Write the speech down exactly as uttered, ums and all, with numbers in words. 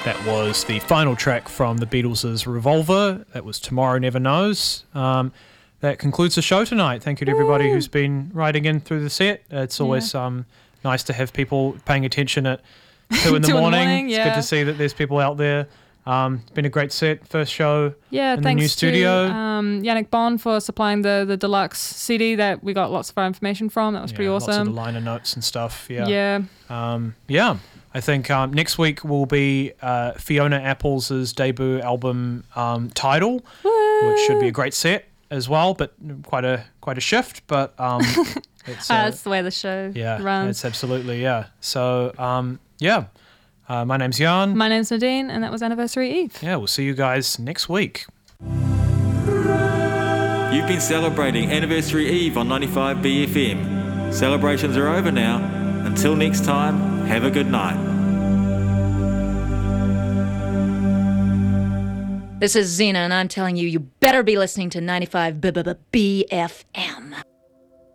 That was the final track from the Beatles' Revolver. That was Tomorrow Never Knows. Um, that concludes the show tonight. Thank you to everybody Woo. who's been writing in through the set. It's always Yeah. um, nice to have people paying attention at two in the Two in the morning. morning, It's yeah. good to see that there's people out there. Um, it's been a great set, first show Yeah, in thanks the new studio. to um, Yannick Bond for supplying the, the deluxe C D that we got lots of our information from. That was Yeah, pretty Lots of awesome. the liner notes and stuff. Yeah. Yeah. Um, yeah. I think um, next week will be uh, Fiona Apple's debut album um, Tidal, Woo. which should be a great set as well, but quite a quite a shift. But um, it's Ah, uh, that's the way the show yeah, runs. it's absolutely yeah. So um, yeah, uh, my name's Jan. My name's Nadine, and that was Anniversary Eve. Yeah, we'll see you guys next week. You've been celebrating Anniversary Eve on ninety-five B F M. Celebrations are over now. Until next time, have a good night. This is Zena, and I'm telling you, you better be listening to ninety-five B F M.